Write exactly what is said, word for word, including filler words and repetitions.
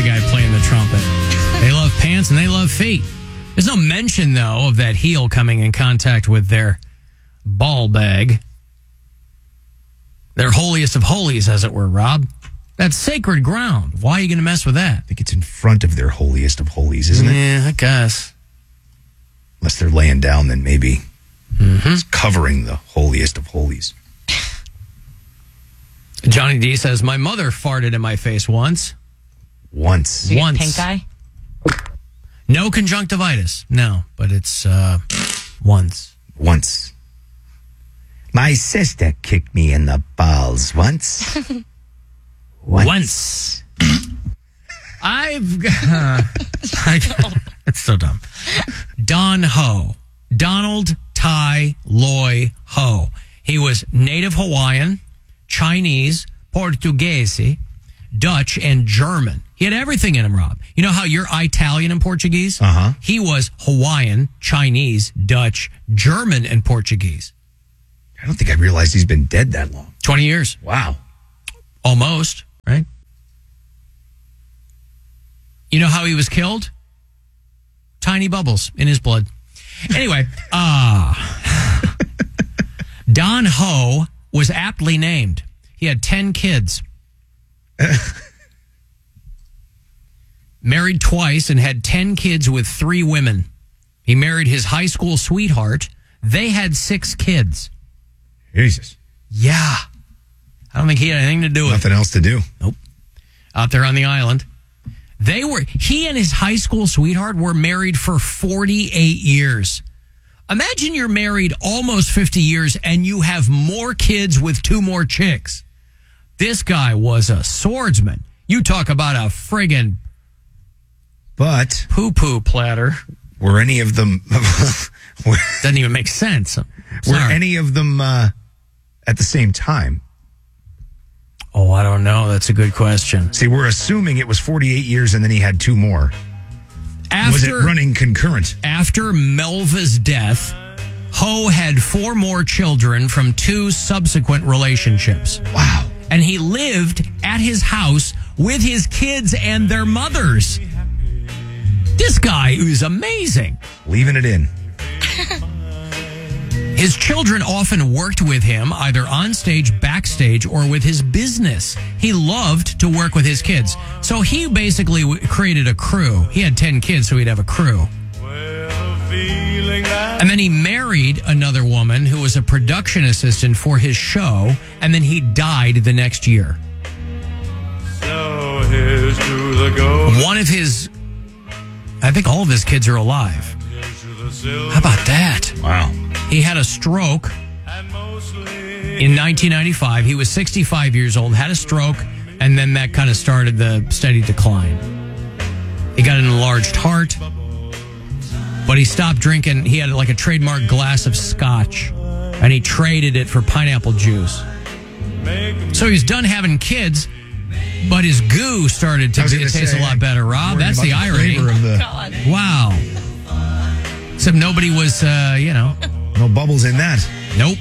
guy playing the trumpet. They love pants and they love feet. There's no mention, though, of that heel coming in contact with their ball bag. Their holiest of holies, as it were, Rob. That's sacred ground. Why are you going to mess with that? I think it's in front of their holiest of holies, isn't it? Yeah, I guess. Unless they're laying down, then maybe Mm-hmm. it's covering the holiest of holies. Johnny D says, my mother farted in my face once. Once. You Once. get pink eye? No conjunctivitis. No, but it's uh, once. Once. My sister kicked me in the balls once. Once. Once. I've got... I, it's so dumb. Don Ho. Donald Tai Loy Ho. He was native Hawaiian, Chinese, Portuguese, Dutch, and German. He had everything in him, Rob. You know how you're Italian and Portuguese? Uh-huh. He was Hawaiian, Chinese, Dutch, German, and Portuguese. I don't think I realized he's been dead that long. twenty years. Wow. Almost, right? You know how he was killed? Tiny bubbles in his blood. Anyway, uh, Don Ho was aptly named. He had ten kids. Married twice and had ten kids with three women. He married his high school sweetheart. They had six kids. Jesus. Yeah. I don't think he had anything to do with it. Nothing else to do. Nope. Out there on the island. They were, he and his high school sweetheart were married for forty-eight years. Imagine you're married almost fifty years and you have more kids with two more chicks. This guy was a swordsman. You talk about a friggin' But poo-poo platter. were any of them were, Doesn't even make sense. were Sorry. any of them uh, at the same time? Oh, I don't know. That's a good question. See, we're assuming it was forty-eight years and then he had two more. After, was it running concurrent? After Melva's death, Ho had four more children from two subsequent relationships. Wow. And he lived at his house with his kids and their mothers. This guy is amazing. Leaving it in. His children often worked with him, either on stage, backstage, or with his business. He loved to work with his kids. So he basically w- created a crew. He had ten kids, so he'd have a crew. And then he married another woman who was a production assistant for his show, and then he died the next year. So here's to the go. One of his, I think all of his kids are alive. How about that? Wow. He had a stroke in nineteen ninety-five. He was sixty-five years old, had a stroke, and then that kind of started the steady decline. He got an enlarged heart, but he stopped drinking. He had like a trademark glass of scotch, and he traded it for pineapple juice. So he's done having kids, but his goo started to I was t- gonna taste say, a lot better, Rob. Worried That's about the irony. flavor of the- God. Wow. Except nobody was, uh, you know. No bubbles in that. Nope.